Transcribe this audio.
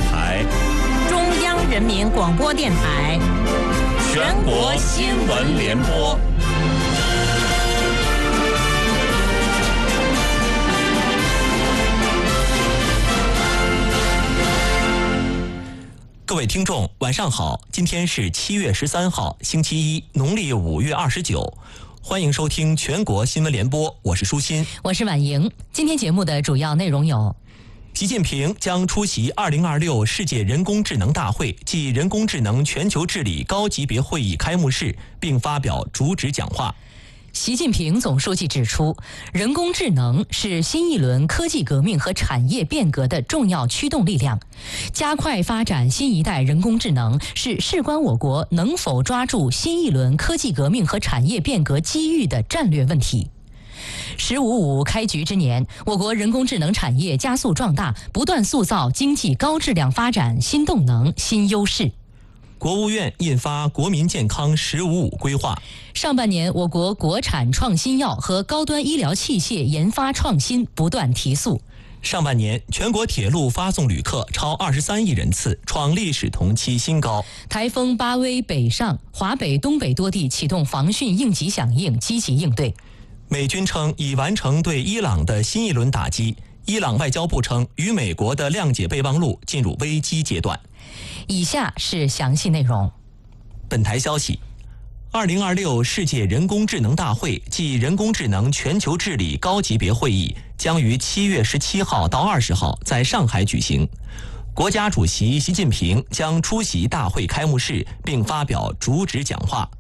台、 中央人民广播电台、 全国新闻联播。各位听众，晚上好！今天是7月13号，星期一，农历5月29。欢迎收听全国新闻联播，我是舒心， 我是婉莹。今天节目的主要内容有： 习近平将出席2026世界人工智能大会暨人工智能全球治理高级别会议开幕式，并发表主旨讲话。 习近平总书记指出，人工智能是新一轮科技革命和产业变革的重要驱动力量。加快发展新一代人工智能是事关我国能否抓住新一轮科技革命和产业变革机遇的战略问题。“15+5”开局之年，我国人工智能产业加速壮大，不断塑造经济高质量发展新动能、新优势。 国务院印发国民健康“15+5”规划。 上半年，我国国产创新药和高端医疗器械研发创新不断提速。 上半年，全国铁路发送旅客超23亿人次，创历史同期新高。 台风巴威北上，华北、东北多地启动防汛应急响应，积极应对。 美军称已完成对伊朗的新一轮打击。伊朗外交部称，与美国的谅解备忘录进入危机阶段。 以下是详细内容。 本台消息，2026世界人工智能大会暨人工智能全球治理高级别会议将于7月17号到20号在上海举行。国家主席习近平将出席大会开幕式并发表主旨讲话。